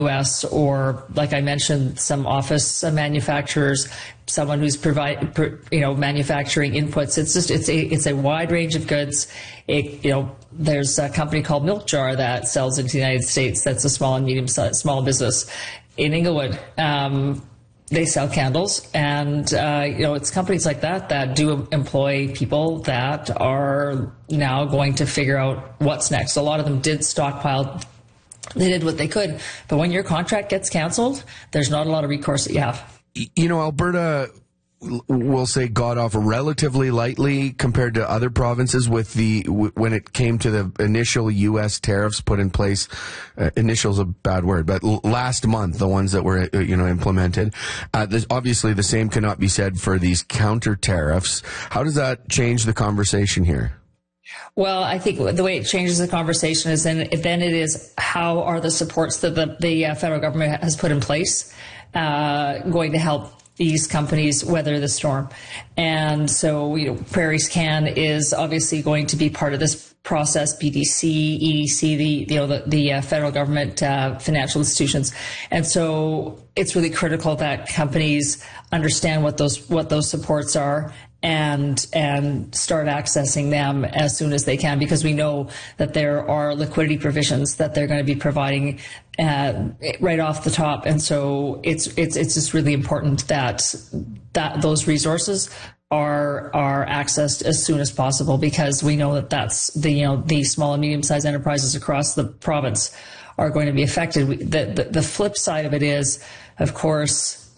US, or like I mentioned, some office manufacturers, someone who's manufacturing inputs. It's a wide range of goods. There's a company called Milk Jar that sells into the United States. That's a small and small business in Inglewood. They sell candles, and it's companies like that do employ people that are now going to figure out what's next. A lot of them did stockpile. They did what they could, but when your contract gets canceled, there's not a lot of recourse that you have. Alberta, we'll say, got off relatively lightly compared to other provinces when it came to the initial U.S. tariffs put in place. Initial's a bad word, but last month, the ones that were implemented. Obviously, the same cannot be said for these counter tariffs. How does that change the conversation here? Well, I think the way it changes the conversation is then it is how are the supports that the federal government has put in place going to help these companies weather the storm. And so, Prairies Can is obviously going to be part of this process, BDC, EDC, the federal government financial institutions. And so it's really critical that companies understand what those supports are and start accessing them as soon as they can, because we know that there are liquidity provisions that they're going to be providing right off the top. And so it's just really important that those resources are accessed as soon as possible, because we know that that's the small and medium-sized enterprises across the province are going to be affected. The flip side of it is, of course,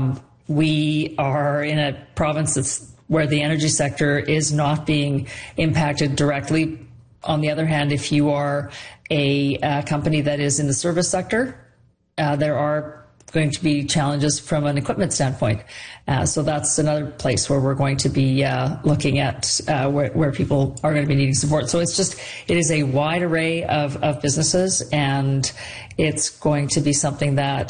we are in a province where the energy sector is not being impacted directly. On the other hand, if you are a company that is in the service sector, there are going to be challenges from an equipment standpoint. So that's another place where we're going to be looking at where people are going to be needing support. So it is a wide array of businesses, and it's going to be something that,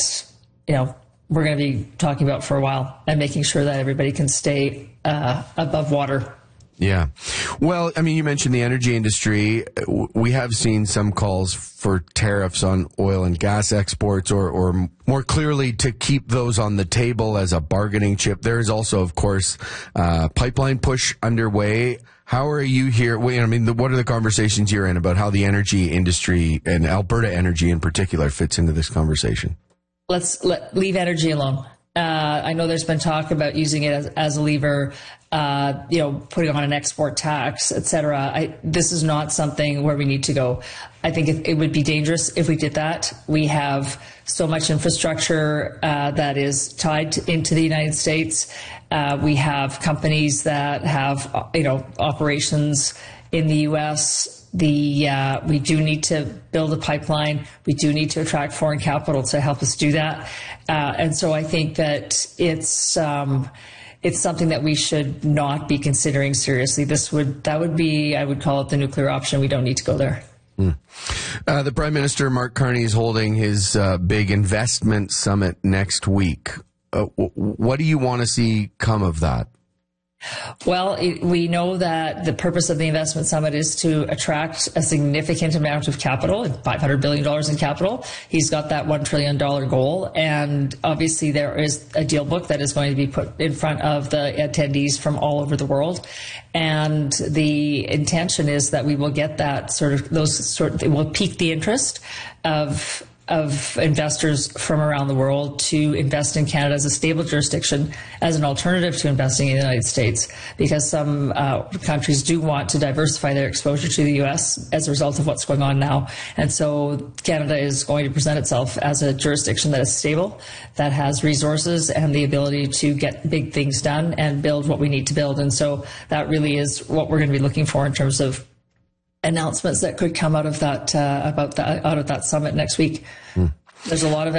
we're going to be talking about for a while, and making sure that everybody can stay above water. Yeah. Well, you mentioned the energy industry. We have seen some calls for tariffs on oil and gas exports, or more clearly, to keep those on the table as a bargaining chip. There is also, of course, pipeline push underway. How are you here? What are the conversations you're in about how the energy industry, and Alberta Energy in particular, fits into this conversation? Leave energy alone. I know there's been talk about using it as a lever, putting on an export tax, et cetera. This is not something where we need to go. I think it would be dangerous if we did that. We have so much infrastructure that is tied into the United States. We have companies that have, operations in the U.S. We do need to build a pipeline. We do need to attract foreign capital to help us do that. And so I think that it's something that we should not be considering seriously. That would be, I would call it the nuclear option. We don't need to go there. The Prime Minister, Mark Carney, is holding his big investment summit next week. What do you want to see come of that? Well, we know that the purpose of the investment summit is to attract a significant amount of capital, $500 billion in capital. He's got that $1 trillion goal. And obviously there is a deal book that is going to be put in front of the attendees from all over the world. And the intention is that we will get that it will pique the interest of investors from around the world to invest in Canada as a stable jurisdiction, as an alternative to investing in the United States, because some countries do want to diversify their exposure to the U.S. as a result of what's going on now. And so Canada is going to present itself as a jurisdiction that is stable, that has resources and the ability to get big things done and build what we need to build. And so that really is what we're going to be looking for in terms of announcements that could come out of that out of that summit next week. There's a lot of